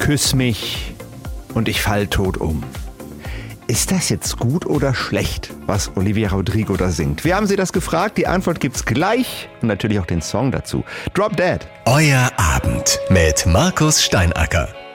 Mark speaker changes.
Speaker 1: küss mich und ich fall tot um. Ist das jetzt gut oder schlecht, was Olivia Rodrigo da singt? Wir haben sie das gefragt, die Antwort gibt's gleich und natürlich auch den Song dazu. Drop Dead.
Speaker 2: Euer Abend mit Markus Steinacker.